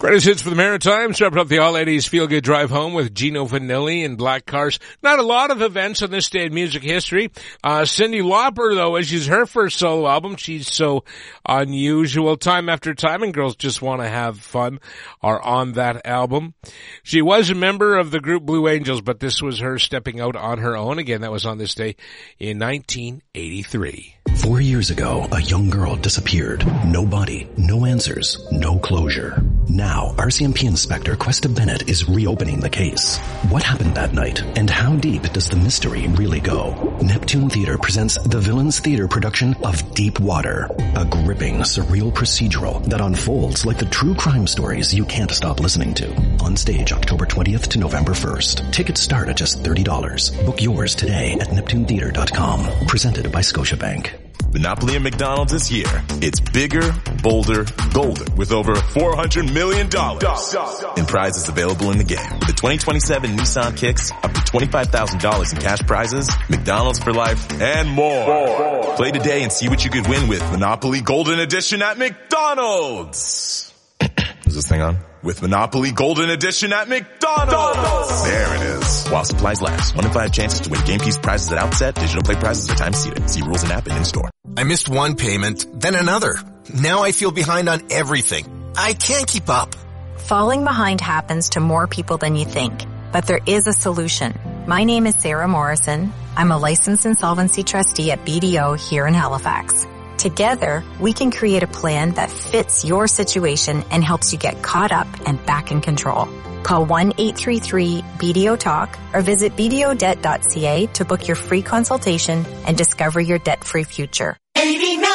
Greatest hits for the Maritimes. Wrapping up the all-ladies feel-good drive home with Gino Vanilli and Black Cars. Not a lot of events on this day in music history. Cyndi Lauper, though, as she's her first solo album, she's so unusual. Time After Time and Girls Just Want to Have Fun are on that album. She was a member of the group Blue Angels, but this was her stepping out on her own. Again, that was on this day in 1983. 4 years ago, a young girl disappeared. No body, no answers, no closure. Now, RCMP Inspector Questa Bennett is reopening the case. What happened that night, and how deep does the mystery really go? Neptune Theatre presents the Villains Theatre production of Deep Water, a gripping, surreal procedural that unfolds like the true crime stories you can't stop listening to. On stage October 20th to November 1st. Tickets start at just $30. Book yours today at NeptuneTheatre.com. Presented by Scotiabank. Monopoly and McDonald's is here. It's bigger, bolder, golden with over $400 million in prizes available in the game. With the 2027 Nissan Kicks, up to $25,000 in cash prizes, McDonald's for life, and more. Play today and see what you could win with Monopoly Golden Edition at McDonald's. Is this thing on? With Monopoly Golden Edition at McDonald's. There it is. While supplies last. 1 in 5 chances to win game piece prizes at outset. Digital play prizes are time seated. See rules and app and in-store. I missed one payment, then another. Now I feel behind on everything. I can't keep up. Falling behind happens to more people than you think, but there is a solution. My name is Sarah Morrison. I'm a licensed insolvency trustee at BDO here in Halifax. Together, we can create a plan that fits your situation and helps you get caught up and back in control. Call 1-833-BDO-TALK or visit bdodebt.ca to book your free consultation and discover your debt-free future.